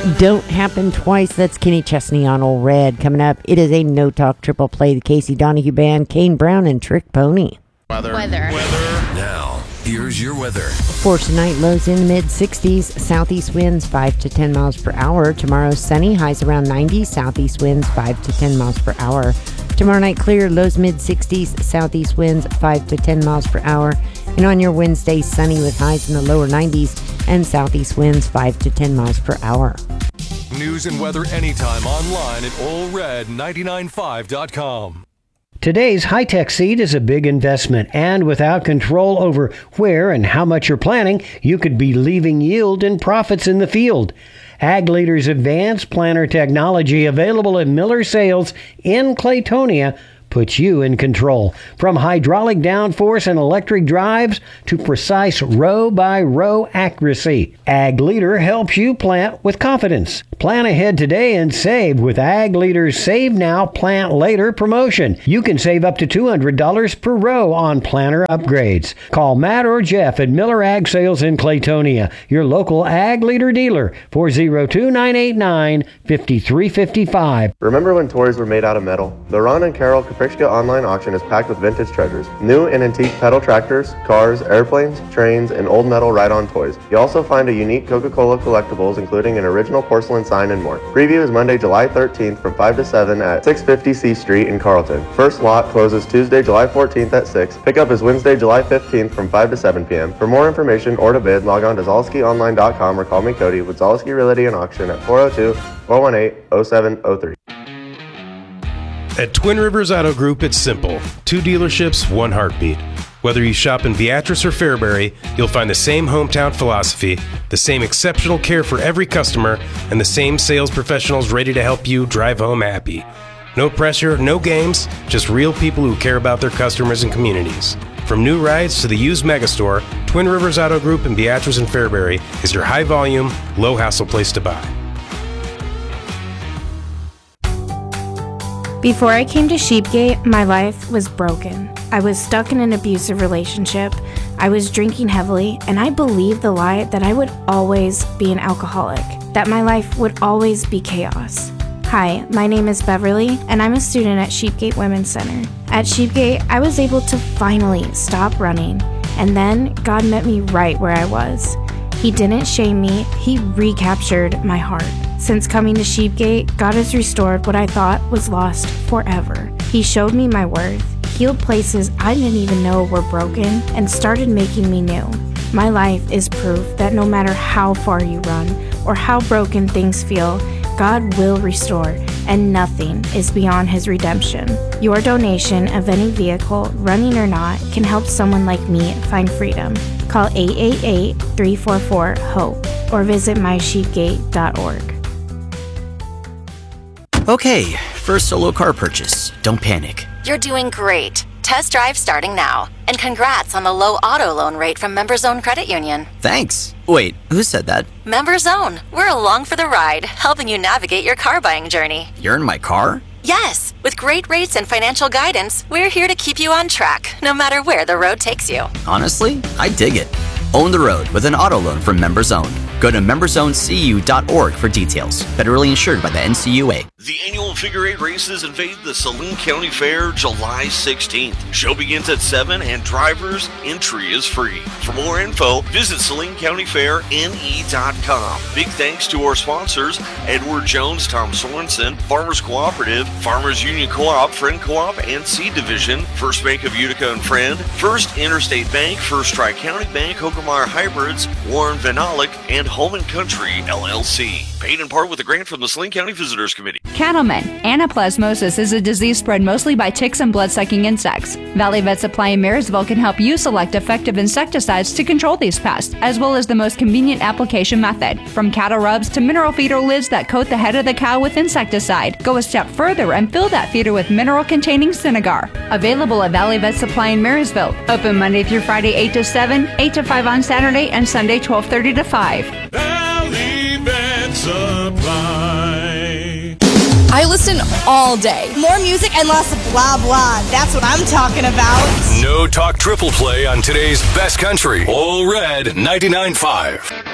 Don't Happen Twice. That's Kenny Chesney on Old Red. Coming up, it is a no-talk triple play. The Casey Donahue Band, Kane Brown, and Trick Pony. Weather. Now, here's your weather. For tonight, lows in the mid-60s. Southeast winds 5 to 10 miles per hour. Tomorrow, sunny. Highs around 90. Southeast winds 5 to 10 miles per hour. Tomorrow night, clear. Lows mid-60s. Southeast winds 5 to 10 miles per hour. And on your Wednesday, sunny with highs in the lower 90s and southeast winds 5 to 10 miles per hour. News and weather anytime online at allred995.com. Today's high-tech seed is a big investment, and without control over where and how much you're planting, you could be leaving yield and profits in the field. Ag Leader's advanced planter technology, available at Miller Sales in Claytonia, puts you in control. From hydraulic downforce and electric drives to precise row-by-row accuracy, Ag Leader helps you plant with confidence. Plan ahead today and save with Ag Leader's Save Now, Plant Later promotion. You can save up to $200 per row on planter upgrades. Call Matt or Jeff at Miller Ag Sales in Claytonia, your local Ag Leader dealer, 402-989-5355. Remember when toys were made out of metal? The Ron and Carol Capriccia online auction is packed with vintage treasures. New and antique pedal tractors, cars, airplanes, trains, and old metal ride-on toys. You also find a unique Coca-Cola collectibles, including an original porcelain sign and more. Preview is Monday, July 13th from 5 to 7 at 650 C Street in Carlton. First lot closes Tuesday, July 14th at 6. Pickup is Wednesday, July 15th from 5 to 7 p.m. For more information or to bid, log on to zaleskiονline.com or call me Cody with Zaleski Realty and Auction at 402-418-0703. At Twin Rivers Auto Group, it's simple. 2 dealerships, 1 heartbeat. Whether you shop in Beatrice or Fairbury, you'll find the same hometown philosophy, the same exceptional care for every customer, and the same sales professionals ready to help you drive home happy. No pressure, no games, just real people who care about their customers and communities. From new rides to the used megastore, Twin Rivers Auto Group in Beatrice and Fairbury is your high-volume, low-hassle place to buy. Before I came to Sheepgate, my life was broken. I was stuck in an abusive relationship, I was drinking heavily, and I believed the lie that I would always be an alcoholic, that my life would always be chaos. Hi, my name is Beverly, and I'm a student at Sheepgate Women's Center. At Sheepgate, I was able to finally stop running, and then God met me right where I was. He didn't shame me, He recaptured my heart. Since coming to Sheepgate, God has restored what I thought was lost forever. He showed me my worth, healed places I didn't even know were broken, and started making me new. My life is proof that no matter how far you run or how broken things feel, God will restore, and nothing is beyond His redemption. Your donation of any vehicle, running or not, can help someone like me find freedom. Call 888-344-HOPE or visit mysheepgate.org. Okay, first solo car purchase. Don't panic. You're doing great. Test drive starting now. And congrats on the low auto loan rate from MemberZone Credit Union. Thanks. Wait, who said that? MemberZone. We're along for the ride, helping you navigate your car buying journey. You're in my car? Yes. With great rates and financial guidance, we're here to keep you on track, no matter where the road takes you. Honestly, I dig it. Own the road with an auto loan from MemberZone. Go to memberzonecu.org for details. Federally insured by the NCUA. The annual Figure 8 races invade the Saline County Fair July 16th. Show begins at 7 and drivers' entry is free. For more info, visit SalineCountyFairNE.com. Big thanks to our sponsors, Edward Jones, Tom Sorensen, Farmers Cooperative, Farmers Union Co-op, Friend Co-op, and Seed Division, First Bank of Utica and Friend, First Interstate Bank, First Tri-County Bank, Hokemeyer Hybrids, Warren Van Olick, and Home and Country, LLC. Paid in part with a grant from the Saline County Visitors Committee. Cattlemen, anaplasmosis is a disease spread mostly by ticks and blood-sucking insects. Valley Vet Supply in Marysville can help you select effective insecticides to control these pests, as well as the most convenient application method. From cattle rubs to mineral feeder lids that coat the head of the cow with insecticide. Go a step further and fill that feeder with mineral-containing Cinegar. Available at Valley Vet Supply in Marysville. Open Monday through Friday 8 to 7, 8 to 5 on Saturday, and Sunday 12:30 to 5. Valley Vet Supply. I listen all day. More music and lots of blah blah. That's what I'm talking about. No talk triple play on today's best country. All Red 99.5.